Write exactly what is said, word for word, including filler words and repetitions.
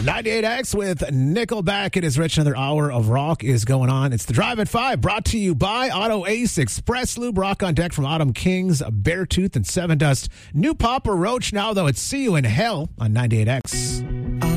ninety-eight X with Nickelback. It is Rich. Another hour of rock is going on. It's the Drive at five, brought to you by Auto Ace, Express Lube, Rock on Deck from Autumn Kings, Beartooth, and Seven Dust. New Papa Roach now, though. It's See You in Hell on ninety-eight X.